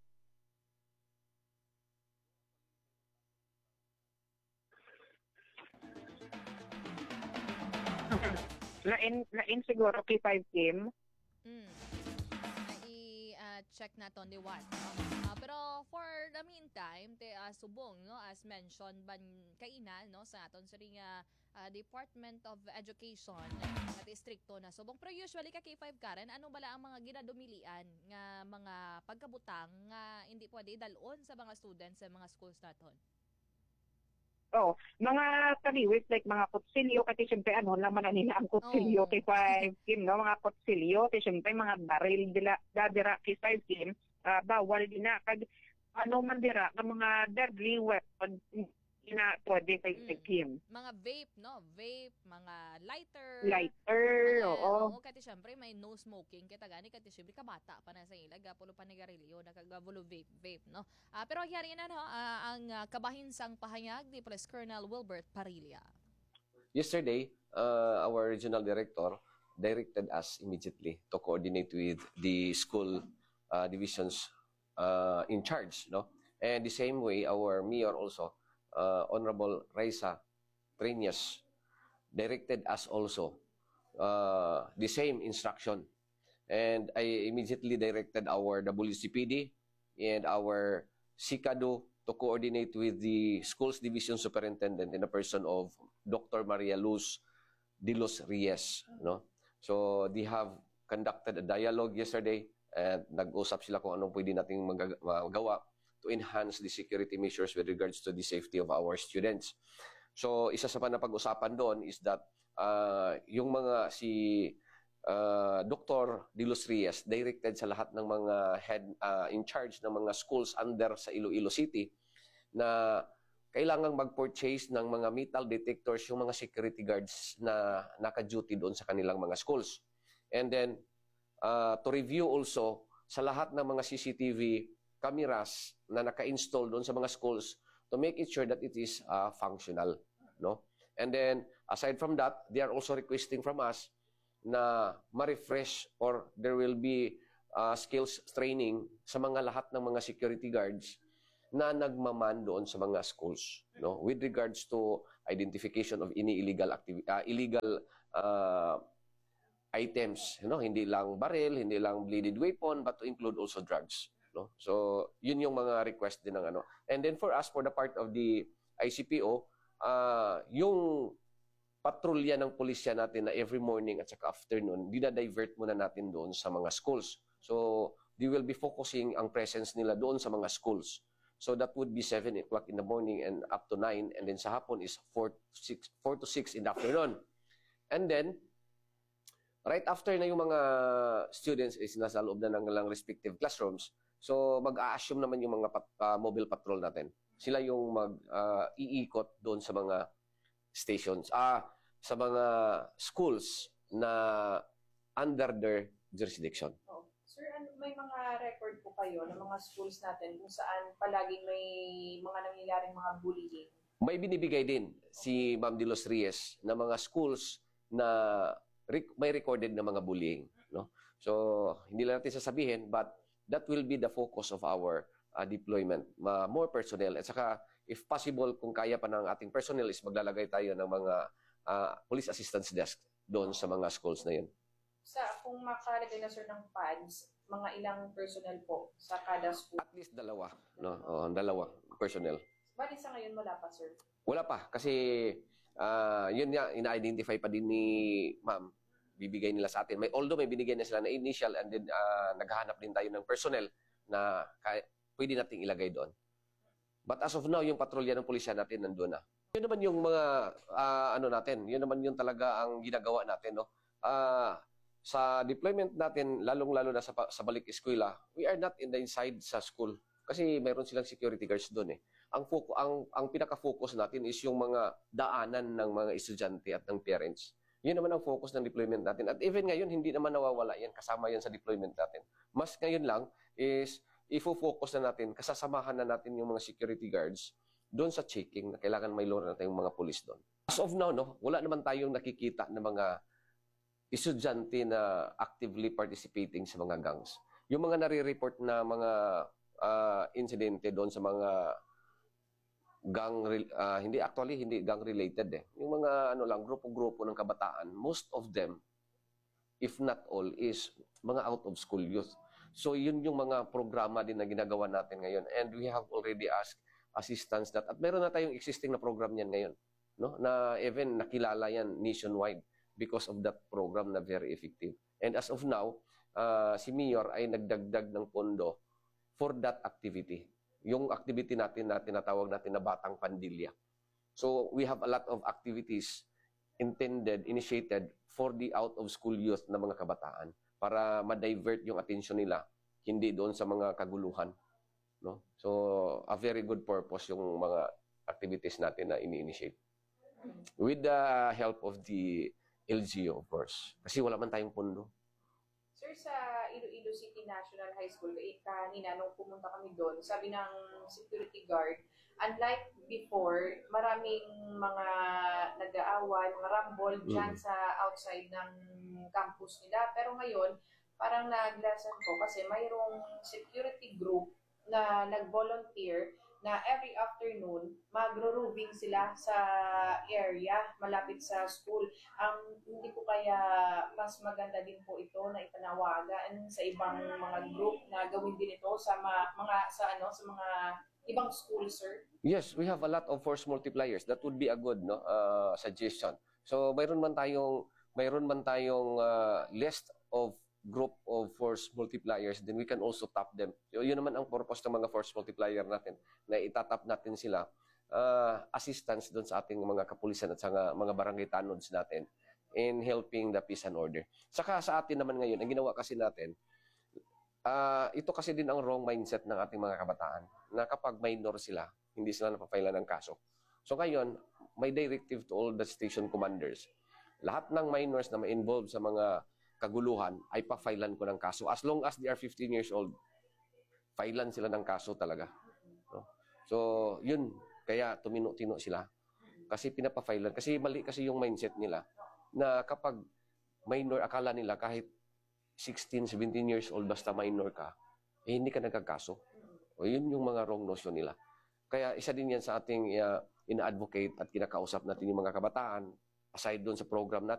lain siguro K5 Kim. I-check naton di what. Pero for the meantime, subong no as mentioned ban kaina no sa aton sa ring Department of Education at stricto na subong pero usually ka K5 Karen ano bala ang mga ginadumilian nga mga pagkabutang nga hindi pwede dalon sa mga students sa mga schools naton. Mga taliwis like mga kutsilyo kasi syempre ano naman nila ang kutsilyo K5 Kim no mga kutsilyo kasi syempre mga baril dira K5 Kim bawal din na kag ano man dira ng mga deadly weapon na pwede kay Kim. Mga vape no, vape, mga lighter, oo. Kati syempre may no smoking kita gani kati syempre kabata pa na sa ilaga pulo pa nigarilyo nakagavulo vape no. Pero yari na no ang kabahin sang pahayag ni Police Colonel Wilbert Parilla. Yesterday, our regional director directed us immediately to coordinate with the school divisions in charge, no? And the same way, our mayor also, Honorable Raisa Trinas, directed us also the same instruction. And I immediately directed our WCPD and our SICADO to coordinate with the Schools Division Superintendent in the person of Dr. Maria Luz de los Reyes. No? So they have conducted a dialogue yesterday and nag-usap sila kung anong pwede nating magawa to enhance the security measures with regards to the safety of our students. So isa sa panapag-usapan doon is that yung mga Dr. De Los Reyes directed sa lahat ng mga head in charge ng mga schools under sa Iloilo City na kailangang mag-purchase ng mga metal detectors yung mga security guards na naka-duty doon sa kanilang mga schools. And then to review also sa lahat ng mga CCTV cameras na naka-install doon sa mga schools to make it sure that it is functional, no? And then aside from that, they are also requesting from us na ma-refresh or there will be skills training sa mga lahat ng mga security guards na nagmaman doon sa mga schools, no, with regards to identification of any illegal items, no, hindi lang baril, hindi lang bladed weapon, but to include also drugs, no. So yun yung mga request din ng ano. And then for us, for the part of the ICPO, yung patrolya ng pulisya natin na every morning at saka afternoon, dinadivert muna natin doon sa mga schools. So they will be focusing ang presence nila doon sa mga schools. So that would be 7 o'clock in the morning and up to 9. And then sa hapon is 4 to 6 in the afternoon. And then, right after na yung mga students is nasa loob na ng respective classrooms, so mag-a-assume naman yung mga mobile patrol natin. Sila yung mag-iikot doon sa mga stations, sa mga schools na under their jurisdiction. Sir, may mga record po kayo ng mga schools natin kung saan palaging may mga nangyayaring mga bullying? May binibigay din si Ma'am De Los Reyes na mga schools na may recorded na mga bullying, no? So, hindi lang natin sasabihin, but that will be the focus of our deployment. More personnel. At saka, if possible, kung kaya pa ng ating personnel, is maglalagay tayo ng mga police assistance desk doon sa mga schools na yun. Kung makalagay na sir ng pads, mga ilang personnel po sa kada school? At least dalawa, no? Dalawa personnel. Bali sa ngayon wala pa, sir? Wala pa kasi yun nga, ina-identify pa din ni Ma'am, bibigay nila sa atin. Although may binigay na sila na initial and then naghahanap din tayo ng personnel na pwede nating ilagay doon. But as of now, yung patrolya ng pulisya natin nandun na. Yun naman yung mga natin, yun naman yung talaga ang ginagawa natin, no? Sa deployment natin, lalong-lalo na sa balik eskwela, we are not in the inside sa school kasi mayroon silang security guards doon eh. Ang pinaka-focus natin is yung mga daanan ng mga estudyante at ng parents. Yun naman ang focus ng deployment natin. At even ngayon, hindi naman nawawala yan. Kasama yan sa deployment natin. Mas ngayon lang is ifo-focus na natin, kasasamahan na natin yung mga security guards doon sa checking na kailangan may lure natin yung mga police doon. As of now, no, wala naman tayong nakikita na mga estudyante na actively participating sa mga gangs. Yung mga nare-report na mga insidente doon sa mga gang, hindi gang related eh. Yung mga grupo-grupo ng kabataan, most of them, if not all, is mga out of school youth. So yun yung mga programa din na ginagawa natin ngayon. And we have already asked assistance at meron na tayong existing na program yan ngayon, no? Na even nakilala yan nationwide because of that program na very effective. And as of now, si Mayor ay nagdagdag ng pondo for that activity. Yung activity natin na tinatawag natin na Batang Pandilya. So we have a lot of activities initiated for the out-of-school youth na mga kabataan para ma-divert yung attention nila, hindi doon sa mga kaguluhan. No? So a very good purpose yung mga activities natin na ini-initiate. With the help of the LGU, of course. Kasi wala man tayong pondo. Sir, sa Iloilo City National High School, kanina nung pumunta kami doon, sabi ng security guard, unlike before, maraming mga nag-aaway, mga rumble dyan sa outside ng campus nila. Pero ngayon, parang naglasan ko kasi mayroong security group na nag-volunteer na every afternoon magro-roving sila sa area malapit sa school. Hindi po kaya mas maganda din po ito na ipanawagan sa ibang mga group na gawin din ito sa mga ibang school, sir? Yes, we have a lot of force multipliers. That would be a good suggestion. So mayroon man tayong list of group of force multipliers, then we can also tap them. So, yun naman ang purpose ng mga force multiplier natin, na itatap natin sila, assistance doon sa ating mga kapulisan at sa mga barangay tanods natin in helping the peace and order. Saka sa atin naman ngayon, ang ginawa kasi natin, ito kasi din ang wrong mindset ng ating mga kabataan, na kapag minor sila, hindi sila napapailan ng kaso. So ngayon, may directive to all the station commanders. Lahat ng minors na ma-involve sa mga kaguluhan ay pa-filean ko ng kaso. As long as they are 15 years old, filean sila ng kaso talaga. No? So, yun. Kaya tumino-tino sila. Kasi pinapa-filean. Kasi mali kasi yung mindset nila na kapag minor, akala nila kahit 16, 17 years old, basta minor ka, hindi ka nagkakaso. O yun yung mga wrong notion nila. Kaya isa din yan sa ating ina-advocate at kinakausap natin yung mga kabataan, aside doon sa program natin,